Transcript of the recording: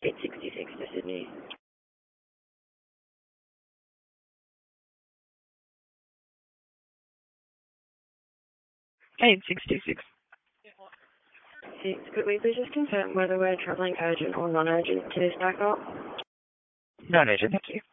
866 to Sydney. 866. Could we please just confirm whether we're travelling urgent or non-urgent to this backup? Non-urgent, thank you.